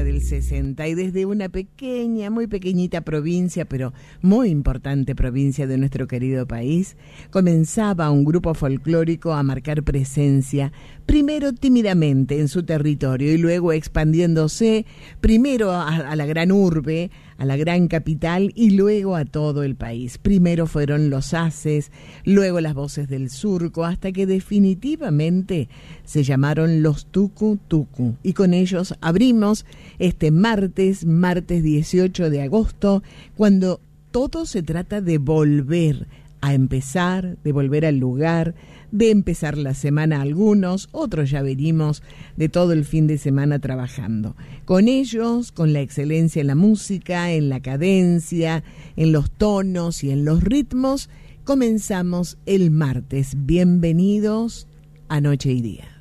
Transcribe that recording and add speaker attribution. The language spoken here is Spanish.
Speaker 1: década del 60 y desde una pequeña, muy pequeñita provincia, pero muy importante provincia de nuestro querido país, comenzaba un grupo folclórico a marcar presencia, primero tímidamente en su territorio y luego expandiéndose primero a la gran urbe, a la gran capital y luego a todo el país. Primero fueron los Haces, luego las Voces del Surco, hasta que definitivamente se llamaron los Tucu Tucu. Y con ellos abrimos este martes 18 de agosto, cuando todo se trata de volver a empezar, de volver al lugar, de empezar la semana algunos, otros ya venimos de todo el fin de semana trabajando. Con ellos, con la excelencia en la música, en la cadencia, en los tonos y en los ritmos, comenzamos el martes. Bienvenidos a Noche y Día.